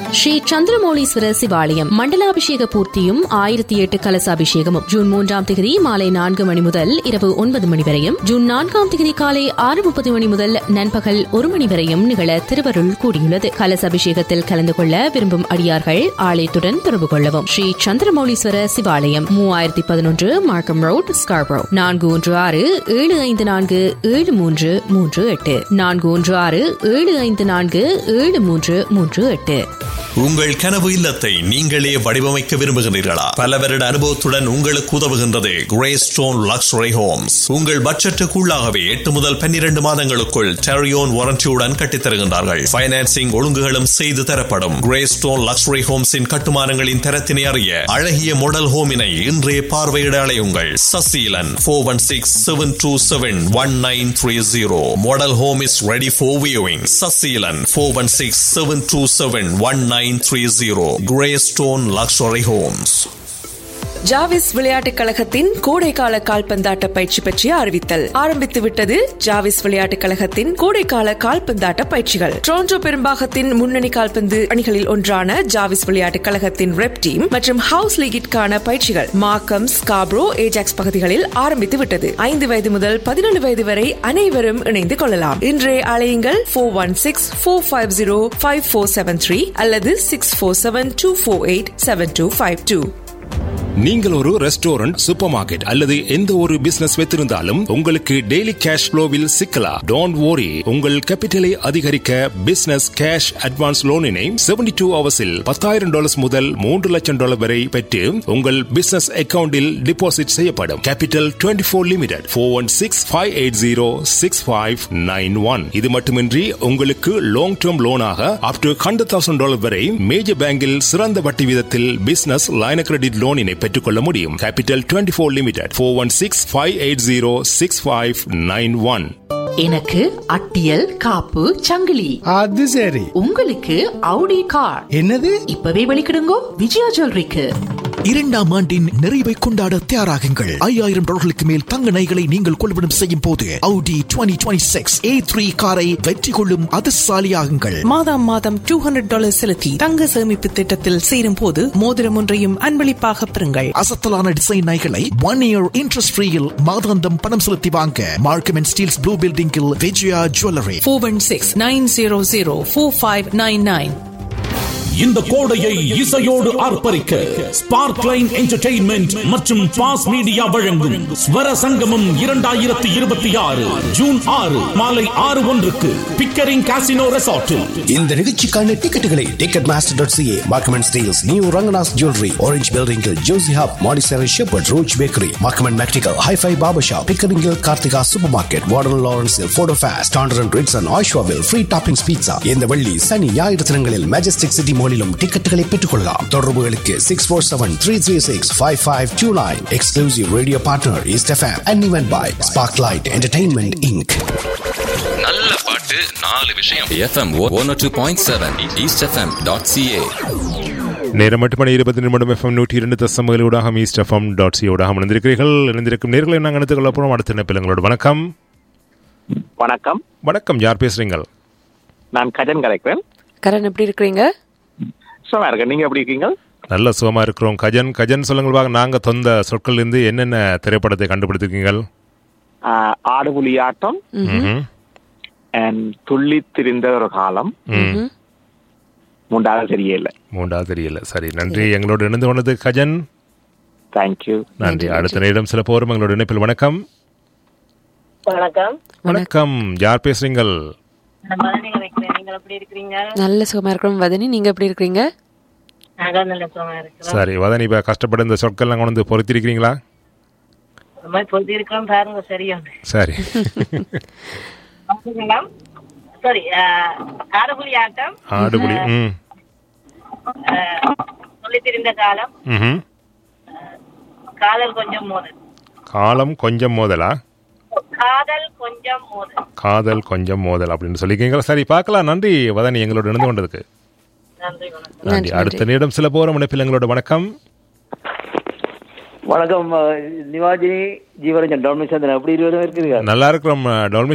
ஸ்ரீ சந்திரமௌலீஸ்வர சிவாலயம் மண்டலாபிஷேக பூர்த்தியும் 1008 கலசாபிஷேகமும் ஜூன் 3ஆம் தேதி மாலை 4 மணி முதல் இரவு 9 மணி வரையும், ஜூன் 4ஆம் தேதி காலை 6:30 மணி முதல் நண்பகல் 1 மணி வரையும் நிகழ திருவருள் கூடியுள்ளது. கலசாபிஷேகத்தில் கலந்து கொள்ள விரும்பும் அடியார்கள் ஆலயத்துடன் தொடர்பு கொள்ளவும். ஸ்ரீ சந்திரமௌலீஸ்வர சிவாலயம் 3011 மார்க்கம் ரோட், ஸ்கார்பரோ. 4167547338 4167547338. உங்கள் கனவு இல்லத்தை நீங்களே வடிவமைக்க விரும்புகிறீர்களா? பல வருட அனுபவத்துடன் உங்களுக்கு உதவுகின்றது கிரேஸ்டோன் லக்ஸரி ஹோம்ஸ். உங்கள் பட்ஜெட்டுக்குள்ளாகவே 8 முதல் 12 மாதங்களுக்குள் டெரியோன் வாரண்டியுடன் கட்டித்தருகின்றார்கள். பைனான்சிங் ஒழுங்குகளும் செய்து தரப்படும். கிரேஸ்டோன் லக்ஸரி ஹோம்ஸின் கட்டுமானங்களின் தரத்தினை அறிய அழகிய மாடல் ஹோமினை இன்றே பார்வையிட அலையுங்கள். Saseelan 416-727-1930. Model home is ready for viewing. Saseelan 416-727-1930. Greystone Luxury Homes. ஜாவிஸ் விளையாட்டுக் கழகத்தின் கோடைக்கால கால்பந்தாட்ட பயிற்சி பற்றிய அறிவித்தல் ஆரம்பித்து விட்டது. ஜாவிஸ் விளையாட்டுக் கழகத்தின் கோடைக்கால கால்பந்தாட்ட பயிற்சிகள் டொரண்டோ பெரும்பாகத்தின் முன்னணி கால்பந்து அணிகளில் ஒன்றான ஜாவிஸ் விளையாட்டுக் கழகத்தின் ரெப் டீம் மற்றும் ஹவுஸ் லீகிற்கான பயிற்சிகள் மார்க்கம், ஸ்காப்ரோ, ஏஜாக்ஸ் பகுதிகளில் ஆரம்பித்து விட்டது. 5 வயது முதல் 17 வயது வரை அனைவரும் இணைந்து கொள்ளலாம். இன்றைய அழையுங்கள் 416-450-5473 அல்லது 647-248-7252. நீங்கள் ஒரு ரெஸ்டாரண்ட், சூப்பர் மார்க்கெட் அல்லது எந்த ஒரு பிசினஸ் வைத்திருந்தாலும் உங்களுக்கு டெய்லி கேஷ் ஃப்ளோவில் சிக்கலாம். Don't worry. உங்கள் கேபிட்டலை அதிகரிக்க பிசினஸ் கேஷ் அட்வான்ஸ் லோனினை 72 ஹவர்ஸில் $10,000 முதல் $3 லட்சம் வரை பெற்று உங்கள் பிசினஸ் அக்கவுண்டில் டிபாசிட் செய்யப்படும். Capital 24 limited 416-580-6591. இது மட்டுமின்றி உங்களுக்கு லாங் டேர்ம் லோனாக அப் டு $100,000 வரை மேஜர் பேங்கில் சிறந்த வட்டி வீதத்தில் பிசினஸ் லைன் கிரெடிட் லோனினை பெற்றுக்கொள்ள முடியும். Capital 24 limited 416-580-6591. எனக்கு அட்டியல், காப்பு, சங்கிலி. அது சரி. உங்களுக்கு அவுடி கார். என்னது? இப்பவே வெளிக்கிடுங்கோ விஜயா ஜுவல்லரிக்கு. 2ஆம் ஆண்டின் நிறைவை கொண்டாட தயாராகுங்கள். $5,000 மேல் தங்க நகைகளை நீங்கள் கொள்வனம் செய்யும் போது Audi 2026 A3 காரை வெற்றி கொள்ளும் அதிர்ஷ்டசாலியாகுங்கள். மாதம் $200 செலுத்தி தங்க சேமிப்பு திட்டத்தில் சேரும் போது மோதிரம் ஒன்றையும் அன்பளிப்பாக பெறுங்கள். அசத்தலான டிசைன் நகைகளை 1 year இன்ட்ரெஸ்ட் ஃப்ரீயில் மாதாந்தம் பணம் செலுத்தி வாங்க மார்க்கம் அண்ட் ஸ்டீல்ஸ் ப்ளூ பில்டிங்கில் விஜயா ஜுவல்லரி. 416-900-4599. இந்த கோடையை இசையோடு ஆர்ப்பரிக்க ஸ்பார்க் லைன் என்டர்டெயின்மெண்ட் மற்றும் பாஸ் மீடியா வழங்கும் ஸ்வர சங்கமம் 2026 ஜூன் 6 மாலை 6:01 பிக்கரிங் காசினோ ரெசார்ட்டில். இந்த நிகழ்ச்சிக்கான டிக்கெட்டுகளை ticketmaster.ca, Markham and Steels, New Ranganas Jewelry, Orange Building, Josie Hub, Montessori Shepherd, Roach Bakery, Markham and Mactical, Hi-Fi Barbershop, Pickering, Karthika Supermarket, Warden Lawrence, Photo Fast, Standard and Ritz and Oshwaville, Free Toppings Pizza. இந்த வெள்ளி சனி ஞாயிறு தினங்களில் Majestic City மாலிலும் டிக்கெட்டுகளை பெற்றுக்கொள்ளலாம். தொடர்புகளுக்கு 647-336-5529. Exclusive radio partner East FM and event by Sparklight Entertainment Inc. நல்ல பாட்டு 4 விஷயம். FM 102.7 eastfm.ca. நேரம் 8 மணி 20 நிமிடம். FM 102.7 ஊடாக eastfm.ca ஊடாக இணைந்திருக்கிறீர்கள். இணைந்திருக்கும் நேர்களை நாங்கள் எடுத்துக் கொள்ள போறோம். அடுத்த இணைப்பில் எங்களோட வணக்கம். வணக்கம். வணக்கம். யார் பேசுறீங்க? நான் கஜன் கலைக்கிறேன். கரண், எப்படி இருக்கிறீங்க? சும்மா இருக்கேன். நீங்க எப்படி இருக்கீங்க? நல்ல சுகமா இருக்கிறோம். கஜன் சொல்லுங்கள் பாங்க. நாங்க தொந்த சொற்கள் இருந்து என்னென்ன திரைப்படத்தை கண்டுபிடித்திருக்கீங்க? ஆடுபுலி ஆட்டம், துள்ளி திரிந்த ஒரு காலம், மூன்றாவது தெரியல. சரி, நன்றி எங்களோட இணைந்து கொண்டது கஜன். தேங்க்யூ. நன்றி. அடுத்த நேரம் சில போரும் எங்களோட இணைப்பில். வணக்கம். வணக்கம். யார் பேசுறீங்க? நல்ல சுகமா இருக்கிறோம் வதனி. நீங்க எப்படி இருக்கீங்க? சரி வதனி, இப்ப கஷ்டப்பட இந்த சொற்கள் கொண்டு வந்து பொறுத்திருக்கிறீங்களா? சரி. ஆடுபுலி. காலம் கொஞ்சம் மோதலா? காதல் கொஞ்சம் மோதல் அப்படின்னு சொல்லிக்கிறீங்களா? சரி, பார்க்கலாம். நன்றி வதனி எங்களோட இணைந்து கொண்டதுக்கு. நன்றி. அடுத்த நேரம் சில போற முனைப்பில் எங்களோட வணக்கம். வணக்கம் நிவாஜினி ஜீவரஞ்சன் டவுன்மிஷன். எப்படி இருக்கிறீங்க? நல்லா இருக்கிறோம். டவுன்மிஷன்